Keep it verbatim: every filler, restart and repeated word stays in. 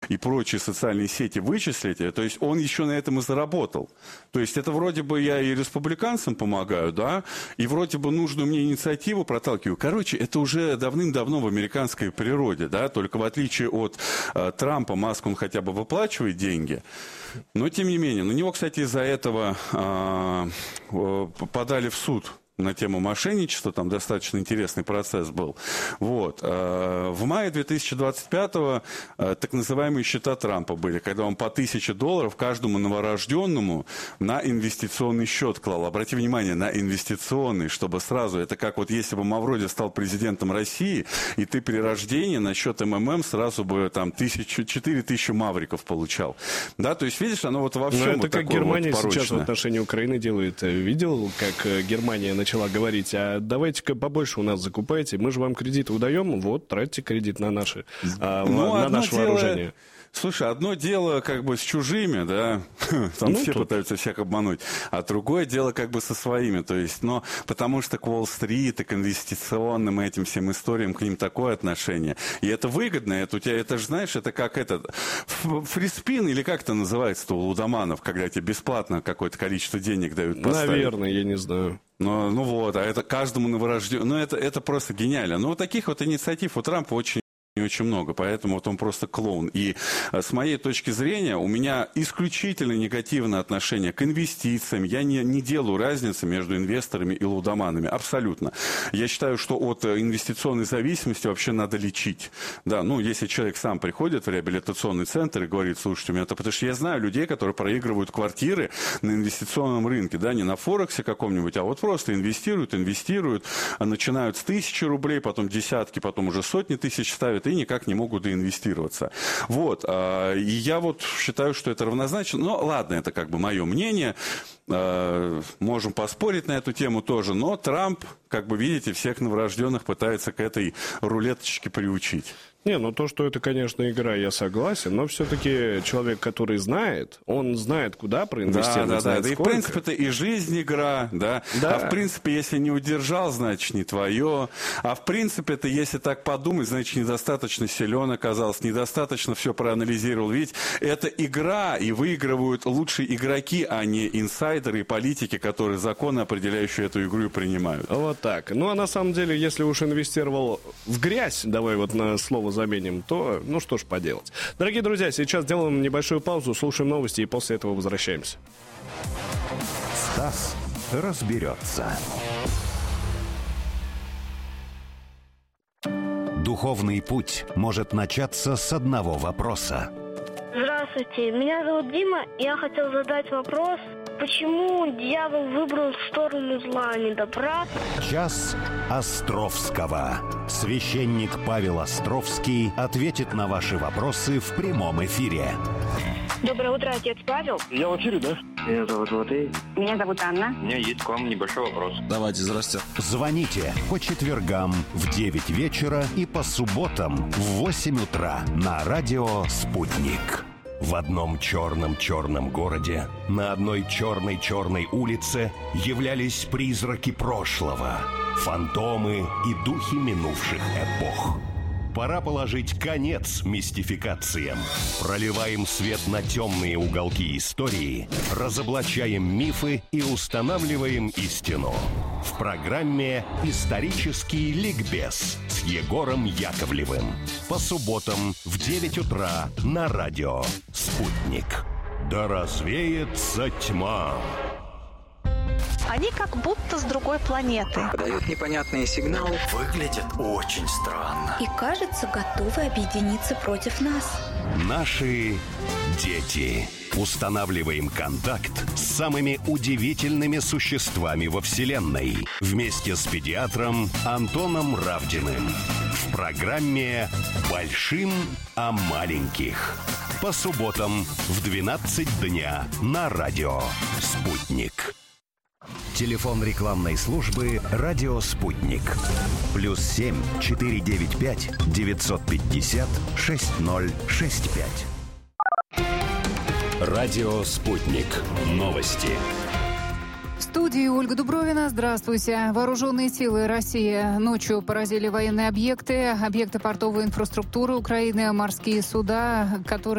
и прочие социальные сети вычислить, то есть он еще на этом и заработал. То есть это вроде бы я и республиканцам помогаю, да, и вроде бы нужную мне инициативу проталкиваю. Короче, это уже давным-давно в американской природе, да, только в отличие от э, Трампа, Маск, он хотя бы выплачивает деньги. Но, тем не менее, на него, кстати, из-за этого э, э, подали в суд на тему мошенничества, там достаточно интересный процесс был. Вот. В мае две тысячи двадцать пятого так называемые счета Трампа были, когда он по тысяче долларов каждому новорожденному на инвестиционный счет клал. Обрати внимание, на инвестиционный, чтобы сразу, это как вот если бы Мавроди стал президентом России, и ты при рождении на счет МММ сразу бы там тысячу, четыре тысячи мавриков получал. Да, то есть, видишь, оно вот во всем это вот как такое Германия вот сейчас в отношении Украины делает. Видел, как Германия начала начала говорить, а давайте-ка побольше у нас закупайте, мы же вам кредиты выдаем, вот, тратьте кредит на, наши, а, ну, на наше дело... вооружение. Слушай, одно дело как бы с чужими, да, там ну, все тут... пытаются всех обмануть, а другое дело как бы со своими, то есть, но потому что к Уолл-стрит и к инвестиционным этим всем историям к ним такое отношение, и это выгодно, это у тебя, это же, знаешь, это как этот фриспин, или как это называется-то у лудоманов, когда тебе бесплатно какое-то количество денег дают поставить. Наверное, я не знаю. Ну, ну вот, а это каждому новорожденному, ну это, это просто гениально. Ну вот таких вот инициатив у Трампа очень... не очень много, поэтому вот он просто клоун. И с моей точки зрения у меня исключительно негативное отношение к инвестициям. Я не, не делаю разницы между инвесторами и лудоманами. Абсолютно. Я считаю, что от инвестиционной зависимости вообще надо лечить. Да, ну, если человек сам приходит в реабилитационный центр и говорит, слушайте, у меня это... Потому что я знаю людей, которые проигрывают квартиры на инвестиционном рынке, да, не на Форексе каком-нибудь, а вот просто инвестируют, инвестируют, начинают с тысячи рублей, потом десятки, потом уже сотни тысяч ставят, и никак не могут доинвестироваться. Вот. И я вот считаю, что это равнозначно. Но ладно, это как бы мое мнение. Можем поспорить на эту тему тоже. Но Трамп, как бы видите, всех новорожденных пытается к этой рулеточке приучить. Не, ну то, что это, конечно, игра, я согласен, но все-таки человек, который знает, он знает, куда проинвестировать, да, да, знает да. сколько. И, в принципе, это и жизнь игра, да? да. А в принципе, если не удержал, значит, не твое. А в принципе, это, если так подумать, значит, недостаточно силен оказался, недостаточно все проанализировал. Ведь это игра, и выигрывают лучшие игроки, а не инсайдеры и политики, которые законы, определяющие эту игру, и принимают. Вот так. Ну, а на самом деле, если уж инвестировал в грязь, давай вот на слово заменим, то ну что ж поделать. Дорогие друзья, сейчас делаем небольшую паузу, слушаем новости и после этого возвращаемся. Стас разберется. Духовный путь может начаться с одного вопроса. Здравствуйте, меня зовут Дима, и я хотел задать вопрос, почему дьявол выбрал сторону зла, а не добра? Час Островского. Священник Павел Островский ответит на ваши вопросы в прямом эфире. Доброе утро, отец Павел. Я в эфире, да? Меня зовут Матвей. Меня зовут Анна. У меня есть к вам небольшой вопрос. Давайте, здрасте. Звоните по четвергам в девять вечера и по субботам в восемь утра на радио «Спутник». В одном черном-черном городе, на одной черной-черной улице являлись призраки прошлого, фантомы и духи минувших эпох. Пора положить конец мистификациям. Проливаем свет на темные уголки истории, разоблачаем мифы и устанавливаем истину. В программе «Исторический ликбез» с Егором Яковлевым. По субботам в девять утра на радио «Спутник». Да развеется тьма. Они как будто с другой планеты. Подают непонятные сигналы. Выглядят очень странно. И кажется, готовы объединиться против нас. Наши дети. Устанавливаем контакт с самыми удивительными существами во Вселенной. Вместе с педиатром Антоном Равдиным. В программе «Большим о маленьких». По субботам в двенадцать дня на радио «Спутник». Телефон рекламной службы «Радио Спутник». Плюс семь четыре девять пять девятьсот пятьдесят шесть ноль шесть пять. Радио «Спутник». Новости. В студии Ольга Дубровина. Здравствуйте. Вооруженные силы России ночью поразили военные объекты, объекты портовой инфраструктуры Украины, морские суда, которые